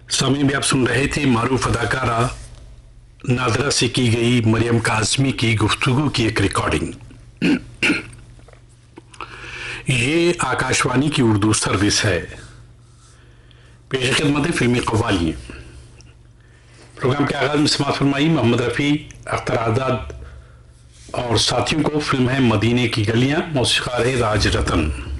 समय भी आप सुन रहे थे मारूफ अदाकारा नादरा से की गई मरियम काज़मी की गुफ्तगू की एक रिकॉर्डिंग। ये आकाशवाणी की उर्दू सर्विस है। पेश खिदमत फिल्मी कव्वाली। प्रोग्राम के आगाज में समाअत फरमाई मोहम्मद रफ़ी, अख्तर आज़ाद और साथियों को। फिल्म है मदीने की गलियां, मौसीक़ार है राज रतन।